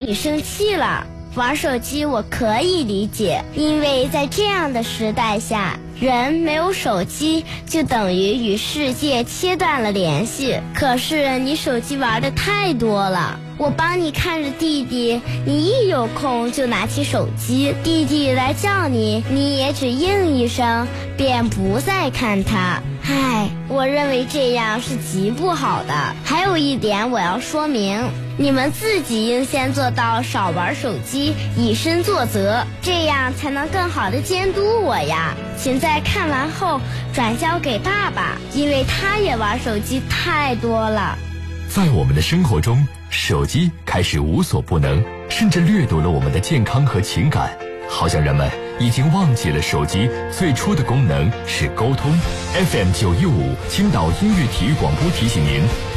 你生气了。玩手机我可以理解，因为在这样的时代下，人没有手机就等于与世界切断了联系。可是你手机玩的太多了，我帮你看着弟弟，你一有空就拿起手机，弟弟来叫你，你也只应一声，便不再看他。我认为这样是极不好的。还有一点我要说明，你们自己应先做到少玩手机，以身作则，这样才能更好的监督我呀。请在看完后转交给爸爸，因为他也玩手机太多了。 在我们的生活中，手机开始无所不能，甚至掠夺了我们的健康和情感，好像人们已经忘记了手机最初的功能是沟通。FM 915青岛音乐体育广播提醒您，